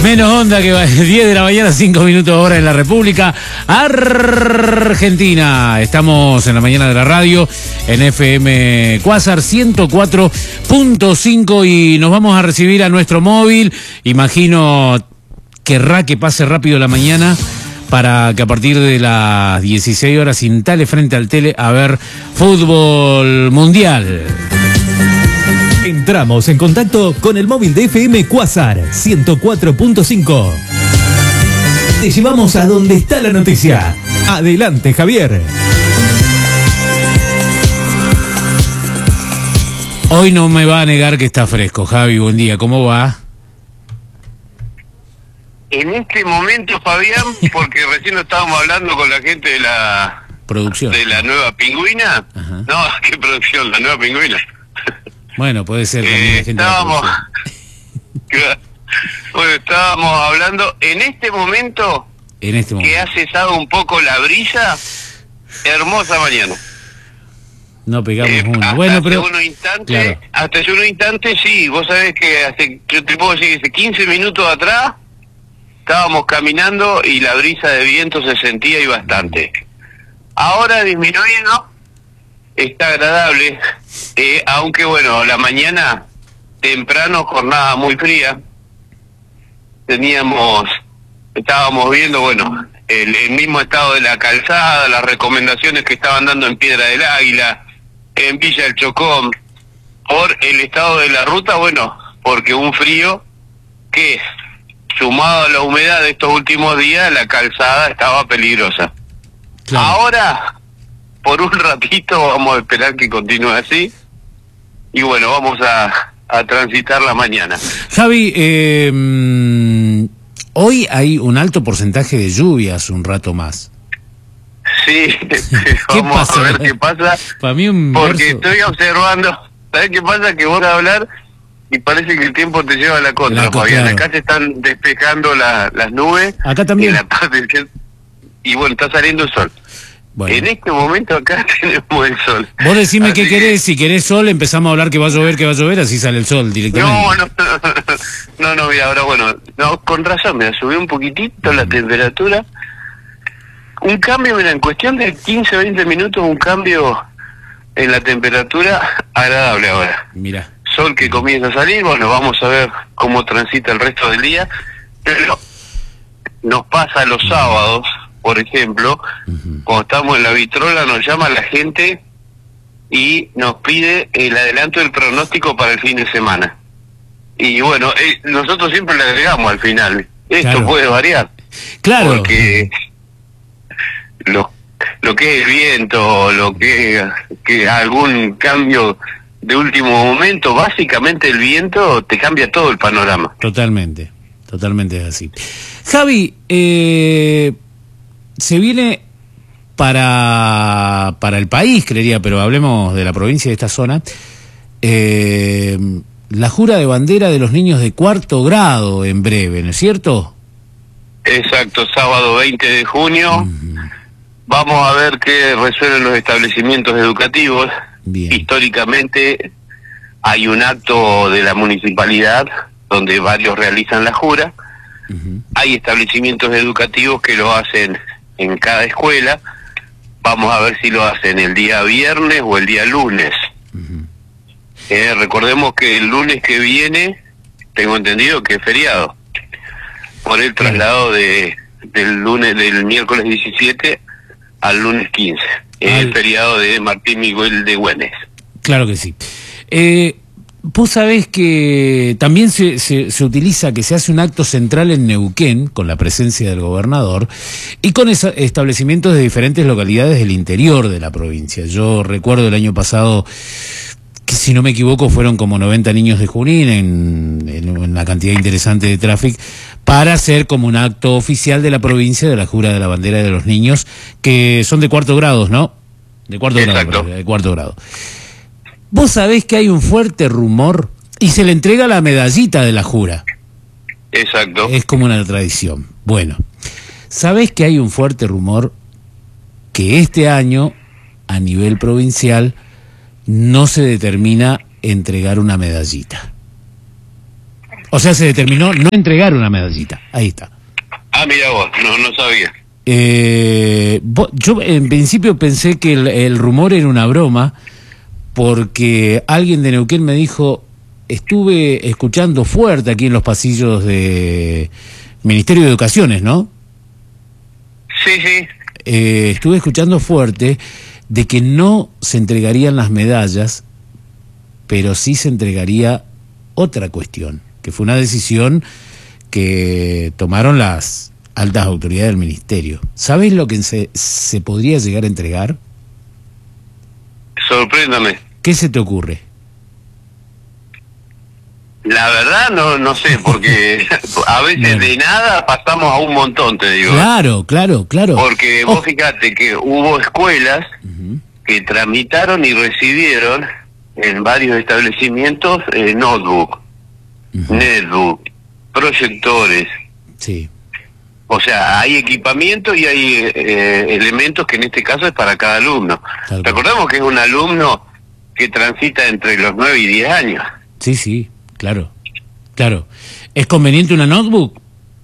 Menos onda que va, 10 de la mañana, 5 minutos hora en la República Argentina. Estamos en la mañana de la radio, en FM Quasar 104.5 y nos vamos a recibir a nuestro móvil. Imagino querrá que pase rápido la mañana para que a partir de las 16 horas se instale frente al tele a ver fútbol mundial. Entramos en contacto con el móvil de FM Quasar 104.5. Te llevamos a donde está la noticia. Adelante, Javier. Hoy no me va a negar que está fresco. Javi, buen día, ¿cómo va? En este momento, Fabián, porque recién estábamos hablando con la gente de la producción, de la nueva pingüina. Ajá. No, ¿qué producción? La nueva pingüina. Bueno, puede ser también la gente de la bueno, estábamos hablando en este momento que ha cesado un poco la brisa. Hermosa mañana. No pegamos una. Bueno, pero unos instantes, hasta hace unos instantes, sí. Vos sabés que yo te puedo decir que hace 15 minutos atrás estábamos caminando y la brisa de viento se sentía y bastante. Ahora disminuyendo, está agradable, aunque bueno, la mañana temprano, jornada muy fría. Estábamos viendo, bueno, el mismo estado de la calzada, las recomendaciones que estaban dando en Piedra del Águila, en Villa del Chocón, por el estado de la ruta, bueno, porque un frío que, sumado a la humedad de estos últimos días, la calzada estaba peligrosa. Claro. Ahora, por un ratito, vamos a esperar que continúe así, y bueno, vamos a transitar la mañana. Javi, hoy hay un alto porcentaje de lluvias un rato más. Sí, vamos a ver qué pasa, para mí porque estoy observando. ¿Sabés qué pasa? Que vos vas a hablar y parece que el tiempo te lleva a la contra, Fabián. Claro. Acá se están despejando las nubes. Acá también. Y bueno, está saliendo el sol. Bueno. En este momento acá tenemos el sol. Vos decime qué querés, si querés sol, empezamos a hablar que va a llover, así sale el sol directamente. No, mira, ahora bueno, no, con razón, me subió un poquitito la temperatura. Un cambio, mira, en cuestión de 15 o 20 minutos, un cambio en la temperatura agradable ahora. Mira. Sol que comienza a salir, bueno, vamos a ver cómo transita el resto del día, pero nos pasa los sábados, por ejemplo, cuando estamos en la vitrola nos llama la gente y nos pide el adelanto del pronóstico para el fin de semana. Y bueno, nosotros siempre le agregamos al final, esto puede variar. Claro. Porque lo que es el viento, lo que algún cambio de último momento, básicamente el viento te cambia todo el panorama. Totalmente es así. Javi, se viene para el país, creería, pero hablemos de la provincia de esta zona, la jura de bandera de los niños de 4º grado en breve, ¿no es cierto? Exacto, sábado 20 de junio. Vamos a ver qué resuelven los establecimientos educativos. Bien. Históricamente hay un acto de la municipalidad donde varios realizan la jura. Hay establecimientos educativos que lo hacen en cada escuela. Vamos a ver si lo hacen el día viernes o el día lunes. Recordemos que el lunes que viene, tengo entendido que es feriado, por el traslado del miércoles 17 al lunes 15. El feriado de Martín Miguel de Güemes. Claro que sí. Vos sabés que también se utiliza, que se hace un acto central en Neuquén, con la presencia del gobernador, y con establecimientos de diferentes localidades del interior de la provincia. Yo recuerdo el año pasado, que si no me equivoco fueron como 90 niños de Junín en una cantidad interesante de tráfico, para hacer como un acto oficial de la provincia de la jura de la bandera de los niños, que son de 4º grado, ¿no? De 4º grado, de 4º grado. Vos sabés que hay un fuerte rumor y se le entrega la medallita de la jura. Exacto. Es como una tradición. Bueno, sabés que hay un fuerte rumor que este año, a nivel provincial, no se determina entregar una medallita. O sea, se determinó no entregar una medallita. Ahí está. Ah, mira vos, no sabía. Yo en principio pensé que el rumor era una broma, porque alguien de Neuquén me dijo, estuve escuchando fuerte aquí en los pasillos de Ministerio de Educaciones, ¿no? Sí. Estuve escuchando fuerte de que no se entregarían las medallas, pero sí se entregaría otra cuestión, que fue una decisión que tomaron las altas autoridades del ministerio. ¿Sabés lo que se podría llegar a entregar? Sorpréndame. ¿Qué se te ocurre? La verdad no sé, porque a veces Bueno. de nada pasamos a un montón, te digo. Claro. Porque vos fíjate que hubo escuelas que tramitaron y recibieron en varios establecimientos notebook, netbook, proyectores. Sí. O sea, hay equipamiento y hay elementos que en este caso es para cada alumno. Tal cual. Recordemos que es un alumno que transita entre los 9 y 10 años. Sí, claro. ¿Es conveniente una notebook?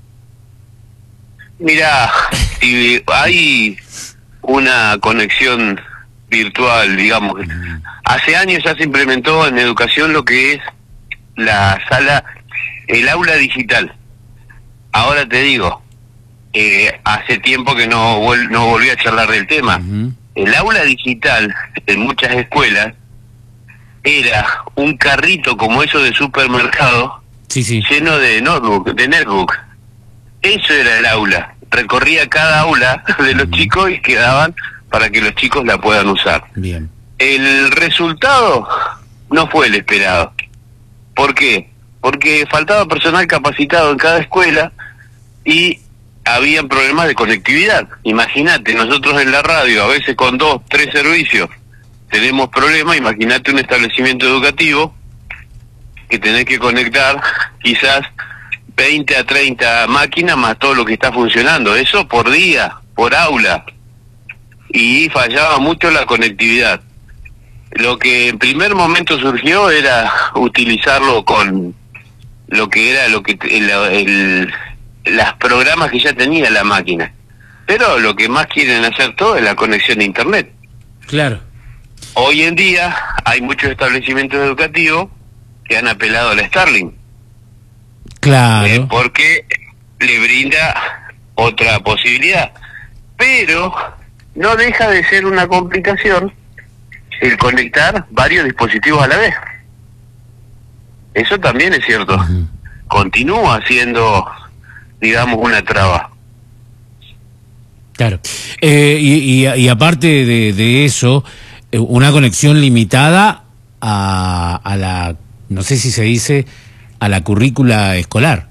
Mira, si hay una conexión virtual, digamos, hace años ya se implementó en educación lo que es la sala, el aula digital. Ahora te digo, hace tiempo que no volví a charlar del tema. El aula digital en muchas escuelas era un carrito como eso de supermercado, Sí. lleno de netbook. Eso era el aula. Recorría cada aula de los chicos y quedaban para que los chicos la puedan usar. Bien. El resultado no fue el esperado. ¿Por qué? Porque faltaba personal capacitado en cada escuela y habían problemas de conectividad. Imagínate, nosotros en la radio, a veces con 2, 3 servicios, tenemos problemas. Imagínate un establecimiento educativo que tenés que conectar quizás 20 a 30 máquinas más todo lo que está funcionando. Eso por día, por aula. Y fallaba mucho la conectividad. Lo que en primer momento surgió era utilizarlo con lo que era las programas que ya tenía la máquina. Pero lo que más quieren hacer todo es la conexión a internet. Claro. Hoy en día hay muchos establecimientos educativos que han apelado a la Starlink. Claro. Porque le brinda otra posibilidad. Pero no deja de ser una complicación el conectar varios dispositivos a la vez. Eso también es cierto. Continúa siendo, digamos, una traba. Claro. Y aparte de eso, una conexión limitada a la, no sé si se dice, a la currícula escolar.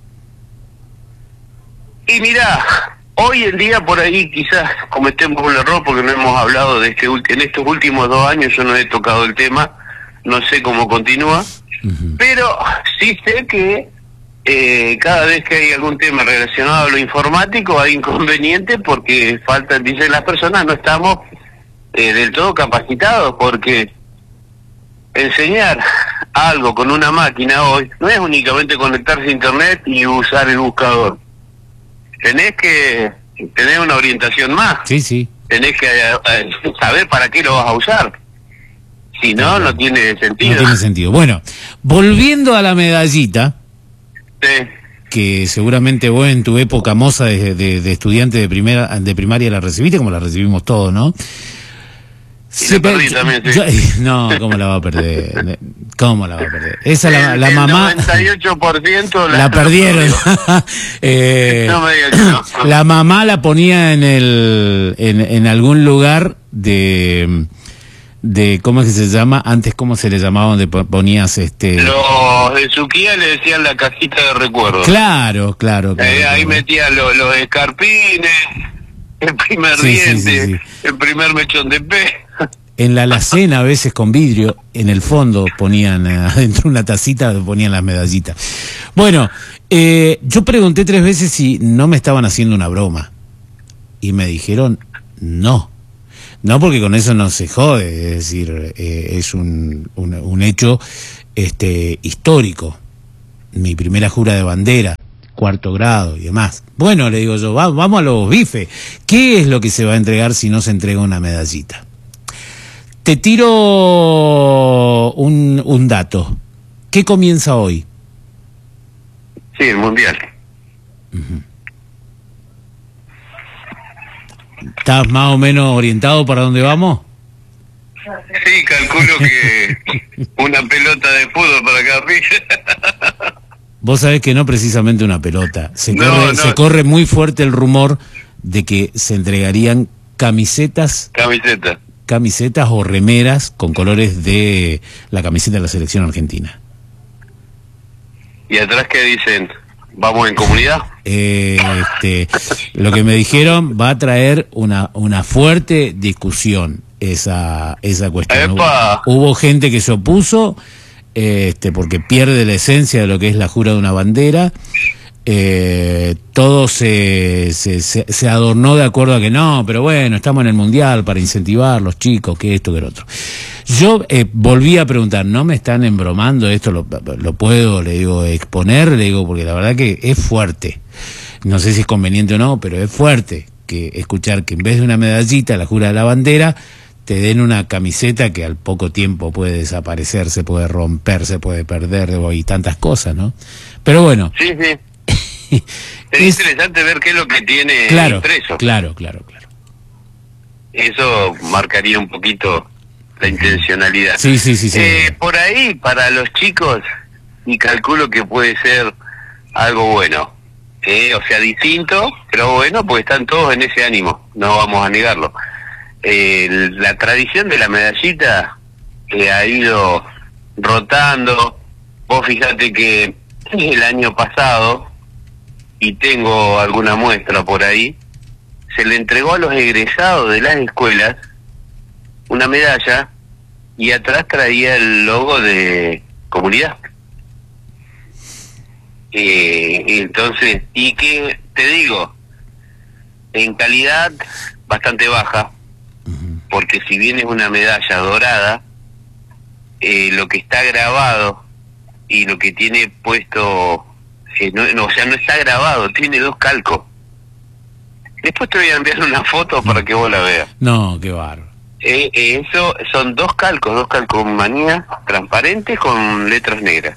Y mira, hoy en día por ahí quizás cometemos un error porque no hemos hablado de en estos últimos 2 años yo no he tocado el tema, no sé cómo continúa, pero sí sé que cada vez que hay algún tema relacionado a lo informático hay inconvenientes porque faltan, dicen las personas, no estamos del todo capacitados, porque enseñar algo con una máquina hoy no es únicamente conectarse a internet y usar el buscador. Tenés que tener una orientación más. Sí. Tenés que saber para qué lo vas a usar. Si no, no tiene sentido. No tiene sentido. Bueno, volviendo a la medallita, Sí. que seguramente vos en tu época moza de estudiante de primaria la recibiste, como la recibimos todos, ¿no? Y la perdí también, sí. No, ¿cómo la va a perder? ¿Cómo la va a perder? Esa la el mamá... 98% la perdieron. No me digas que no. La mamá la ponía en algún lugar de ¿cómo es que se llama? Antes, ¿cómo se le llamaba donde ponías Los de Suquía le decían la cajita de recuerdos. Claro. Ahí metía los escarpines, el primer Sí, diente, sí. el primer mechón de pez. En la alacena, a veces con vidrio, en el fondo ponían, adentro de una tacita ponían las medallitas. Bueno, yo pregunté 3 veces si no me estaban haciendo una broma. Y me dijeron, no. No, porque con eso no se jode, es decir, es un hecho histórico. mi primera jura de bandera, 4º grado y demás. Bueno, le digo yo, vamos a los bifes. ¿Qué es lo que se va a entregar si no se entrega una medallita? Te tiro un dato. ¿Qué comienza hoy? Sí, el Mundial. ¿Estás más o menos orientado para dónde vamos? Sí, calculo que una pelota de fútbol para cada pibe. Vos sabés que no precisamente una pelota. Se No. corre muy fuerte el rumor de que se entregarían camisetas o remeras con colores de la camiseta de la selección argentina. ¿Y atrás qué dicen? ¿Vamos en comunidad? Lo que me dijeron va a traer una fuerte discusión esa cuestión. Hubo gente que se opuso porque pierde la esencia de lo que es la jura de una bandera. Todo se adornó de acuerdo a que no, pero bueno, estamos en el Mundial para incentivar los chicos, que esto, que lo otro. Yo volví a preguntar, ¿no me están embromando? Esto lo puedo, le digo, exponer, le digo, porque la verdad que es fuerte. No sé si es conveniente o no, pero es fuerte que escuchar que en vez de una medallita, la jura de la bandera, te den una camiseta que al poco tiempo puede desaparecer, se puede romper, se puede perder y tantas cosas, ¿no? Pero bueno. Sí. Es interesante ver qué es lo que tiene impreso. Claro. Eso marcaría un poquito la intencionalidad. Sí. Por ahí, para los chicos, y calculo que puede ser algo bueno. O sea, distinto, pero bueno, porque están todos en ese ánimo, no vamos a negarlo. La tradición de la medallita ha ido rotando. Vos fíjate que el año pasado, y tengo alguna muestra por ahí, se le entregó a los egresados de las escuelas una medalla y atrás traía el logo de comunidad. Entonces, y que te digo, en calidad bastante baja, porque si bien es una medalla dorada, lo que está grabado y lo que tiene puesto, no está grabado, tiene 2 calcos. Después te voy a enviar una foto para que vos la veas. No, qué bárbaro. Eso son 2 calcomanías transparentes con letras negras.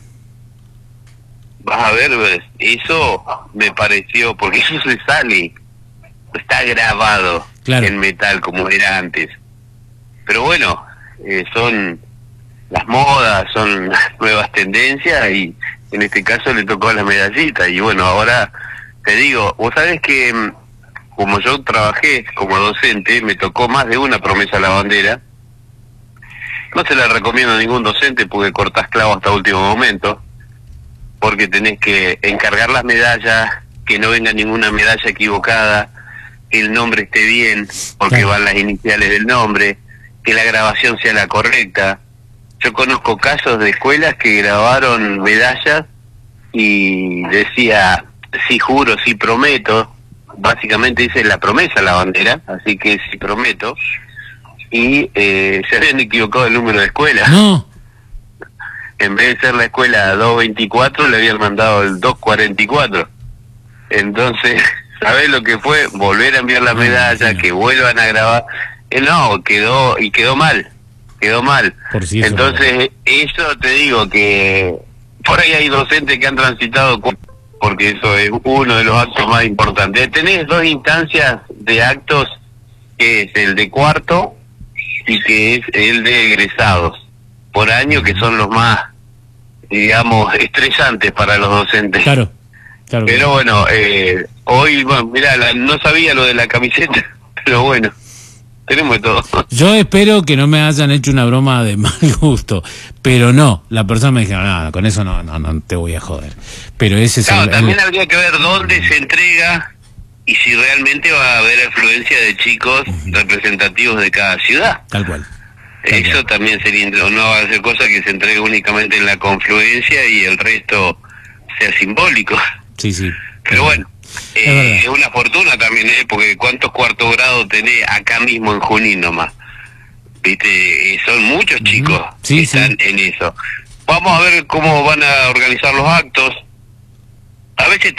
Vas a ver, eso me pareció, porque eso se sale, está grabado en metal como era antes. Pero bueno, son las modas, son las nuevas tendencias, y en este caso le tocó a la medallita. Y bueno, ahora te digo, vos sabés que como yo trabajé como docente, me tocó más de una promesa a la bandera. No se la recomiendo a ningún docente porque cortás clavo hasta último momento, porque tenés que encargar las medallas, que no venga ninguna medalla equivocada, que el nombre esté bien, porque van las iniciales del nombre, que la grabación sea la correcta. Yo conozco casos de escuelas que grabaron medallas y decía, sí juro, sí prometo. Básicamente dice la promesa a la bandera, así que sí prometo. Y se habían equivocado el número de escuela. No. En vez de ser la escuela 224, le habían mandado el 244. Entonces, ¿sabés lo que fue? Volver a enviar la medalla, que vuelvan a grabar. No, quedó mal. Entonces, eso te digo que por ahí hay docentes que han transitado, porque eso es uno de los actos más importantes. Tenés 2 instancias de actos, que es el de cuarto y que es el de egresados por año, que son los más, digamos, estresantes para los docentes. Claro. Pero bueno, hoy, bueno, mirá, no sabía lo de la camiseta, pero bueno, tenemos de todo. Yo espero que no me hayan hecho una broma de mal gusto, pero no, la persona me dijo, no, con eso no te voy a joder. Pero ese es también habría que ver dónde se entrega y si realmente va a haber afluencia de chicos representativos de cada ciudad. Tal cual. Eso también sería, no va a ser cosa que se entregue únicamente en la confluencia y el resto sea simbólico. Sí. Pero bueno, es una fortuna también, porque ¿cuántos cuartos grados tenés acá mismo en Junín nomás? Viste, son muchos chicos que están en eso. vamos a ver cómo van a organizar los actos. A veces